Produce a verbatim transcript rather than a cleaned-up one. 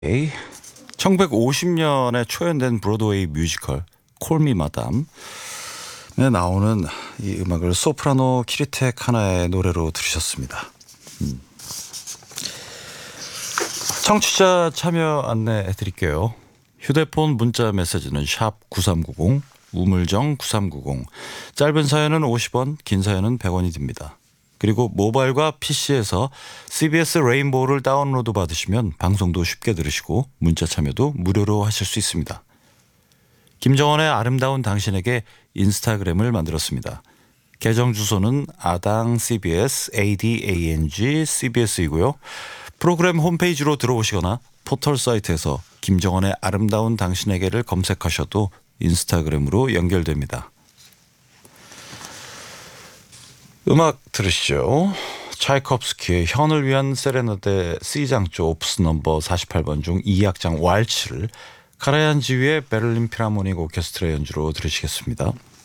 천구백오십 년에 초연된 브로드웨이 뮤지컬 콜미 마담에 나오는 이 음악을 소프라노 키리텍 하나의 노래로 들으셨습니다. 음. 청취자 참여 안내해 드릴게요. 휴대폰 문자 메시지는 샵 구삼구공, 우물정 구삼구공, 짧은 사연은 오십 원, 긴 사연은 백 원이 듭니다. 그리고 모바일과 피시에서 씨비에스 레인보우를 다운로드 받으시면 방송도 쉽게 들으시고 문자 참여도 무료로 하실 수 있습니다. 김정원의 아름다운 당신에게 인스타그램을 만들었습니다. 계정 주소는 아당 씨비에스, 에이디에이엔지 씨비에스이고요. 프로그램 홈페이지로 들어오시거나 포털 사이트에서 김정원의 아름다운 당신에게를 검색하셔도 인스타그램으로 연결됩니다. 음악 들으시죠. 차이콥스키의 현을 위한 세레나데 C장조 오프스 넘버 사십팔 번 중 이 악장 왈츠를 카라얀 지휘의 베를린 필하모닉 오케스트라 연주로 들으시겠습니다.